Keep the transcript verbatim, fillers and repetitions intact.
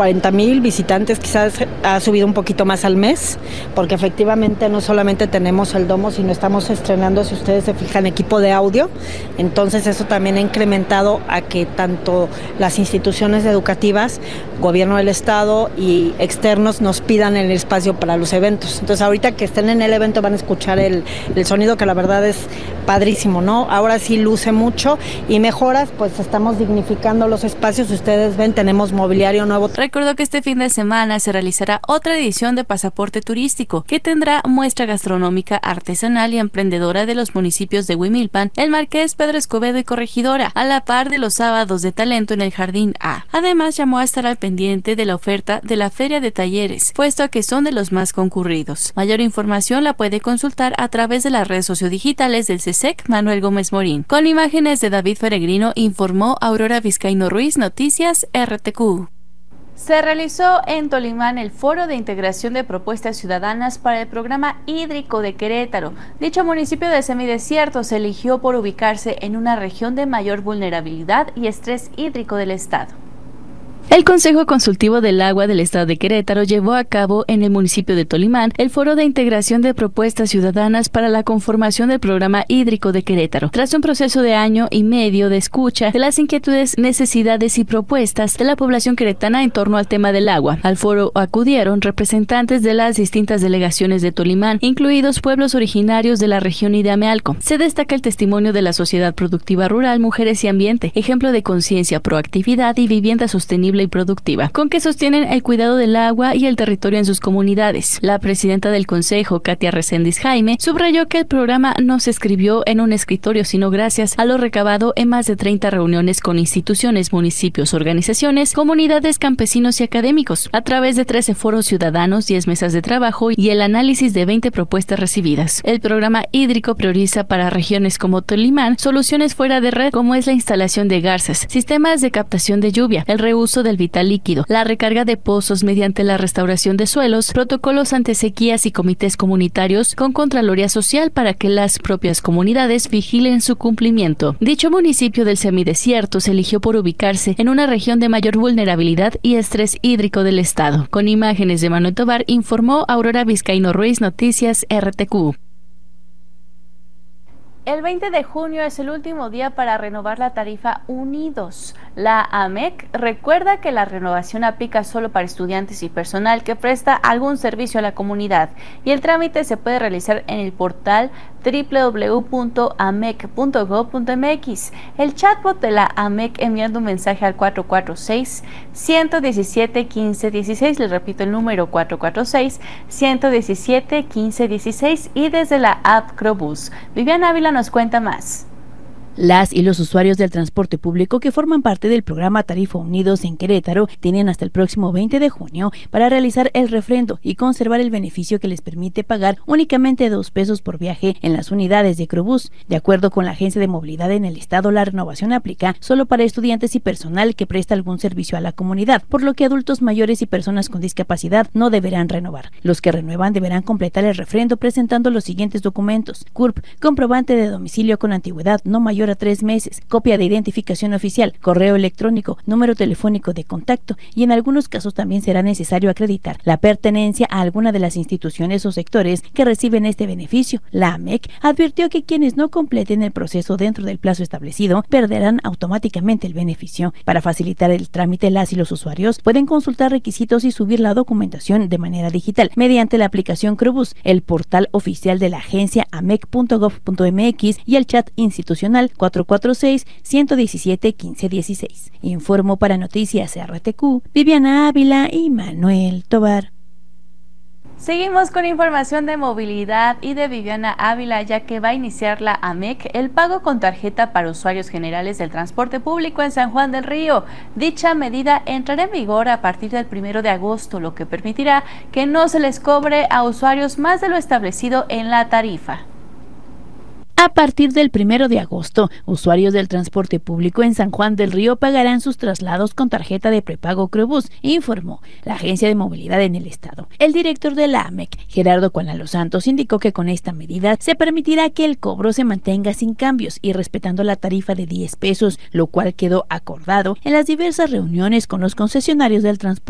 cuarenta mil visitantes, quizás ha subido un poquito más al mes, porque efectivamente no solamente tenemos el domo, sino estamos estrenando, si ustedes se fijan, equipo de audio. Entonces eso también ha incrementado a que tanto las instituciones educativas, gobierno del estado y externos nos pidan el espacio para los eventos. Entonces ahorita que estén en el evento van a escuchar el, el sonido, que la verdad es padrísimo, ¿no? Ahora sí luce mucho y mejoras, pues estamos dignificando los espacios. Ustedes ven, tenemos mobiliario nuevo. Recordó que este fin de semana se realizará otra edición de Pasaporte Turístico, que tendrá muestra gastronómica, artesanal y emprendedora de los municipios de Huimilpan, El Marqués, Pedro Escobedo y Corregidora, a la par de los sábados de talento en el Jardín A. Además, llamó a estar al pendiente de la oferta de la Feria de Talleres, puesto a que son de los más concurridos. Mayor información la puede consultar a través de las redes sociodigitales del C E S E C Manuel Gómez Morín. Con imágenes de David Peregrino, informó Aurora Vizcaíno Ruiz, Noticias R T Q. Se realizó en Tolimán el Foro de Integración de Propuestas Ciudadanas para el Programa Hídrico de Querétaro. Dicho municipio de semidesierto se eligió por ubicarse en una región de mayor vulnerabilidad y estrés hídrico del estado. El Consejo Consultivo del Agua del Estado de Querétaro llevó a cabo en el municipio de Tolimán el Foro de Integración de Propuestas Ciudadanas para la conformación del Programa Hídrico de Querétaro, tras un proceso de año y medio de escucha de las inquietudes, necesidades y propuestas de la población queretana en torno al tema del agua. Al foro acudieron representantes de las distintas delegaciones de Tolimán, incluidos pueblos originarios de la región y de Amealco. Se destaca el testimonio de la Sociedad Productiva Rural Mujeres y Ambiente, ejemplo de conciencia, proactividad y vivienda sostenible y productiva, con que sostienen el cuidado del agua y el territorio en sus comunidades. La presidenta del Consejo, Katia Reséndiz Jaime, subrayó que el programa no se escribió en un escritorio, sino gracias a lo recabado en más de treinta reuniones con instituciones, municipios, organizaciones, comunidades, campesinos y académicos, a través de trece foros ciudadanos, diez mesas de trabajo y el análisis de veinte propuestas recibidas. El programa hídrico prioriza para regiones como Tolimán soluciones fuera de red, como es la instalación de garzas, sistemas de captación de lluvia, el reuso del vital líquido, la recarga de pozos mediante la restauración de suelos, protocolos ante sequías y comités comunitarios con Contraloría Social para que las propias comunidades vigilen su cumplimiento. Dicho municipio del semidesierto se eligió por ubicarse en una región de mayor vulnerabilidad y estrés hídrico del estado. Con imágenes de Manuel Tobar, informó Aurora Vizcaíno Ruiz, Noticias R T Q. El veinte de junio es el último día para renovar la tarifa Unidos. La A M E C recuerda que la renovación aplica solo para estudiantes y personal que presta algún servicio a la comunidad, y el trámite se puede realizar en el portal doble u doble u doble u punto a m e c punto gob punto m x. El chatbot de la A M E C enviando un mensaje al cuatro cuatro seis, uno uno siete, uno cinco uno seis, le repito el número cuatro cuatro seis, uno uno siete, uno cinco uno seis, y desde la app Crobús. Viviana Ávila nos cuenta más. Las y los usuarios del transporte público que forman parte del programa Tarifa Unidos en Querétaro tienen hasta el próximo veinte de junio para realizar el refrendo y conservar el beneficio que les permite pagar únicamente dos pesos por viaje en las unidades de Crobús. De acuerdo con la Agencia de Movilidad en el Estado, la renovación aplica solo para estudiantes y personal que presta algún servicio a la comunidad, por lo que adultos mayores y personas con discapacidad no deberán renovar. Los que renuevan deberán completar el refrendo presentando los siguientes documentos: C U R P, comprobante de domicilio con antigüedad no mayor a tres meses, copia de identificación oficial, correo electrónico, número telefónico de contacto, y en algunos casos también será necesario acreditar la pertenencia a alguna de las instituciones o sectores que reciben este beneficio. La A M E C advirtió que quienes no completen el proceso dentro del plazo establecido perderán automáticamente el beneficio. Para facilitar el trámite, las y los usuarios pueden consultar requisitos y subir la documentación de manera digital mediante la aplicación Crobús, el portal oficial de la agencia a m e c punto gob punto m x y el chat institucional cuatro cuatro seis, uno uno siete, uno cinco uno seis. Informó para Noticias R T Q, Viviana Ávila y Manuel Tobar. Seguimos con información de movilidad y de Viviana Ávila, ya que va a iniciar la A M E C el pago con tarjeta para usuarios generales del transporte público en San Juan del Río. Dicha medida entrará en vigor a partir del primero de agosto, lo que permitirá que no se les cobre a usuarios más de lo establecido en la tarifa. A partir del primero de agosto, usuarios del transporte público en San Juan del Río pagarán sus traslados con tarjeta de prepago Crobús, informó la Agencia de Movilidad en el Estado. El director de la A M E C, Gerardo Cuanla Los Santos, indicó que con esta medida se permitirá que el cobro se mantenga sin cambios y respetando la tarifa de diez pesos, lo cual quedó acordado en las diversas reuniones con los concesionarios del transporte.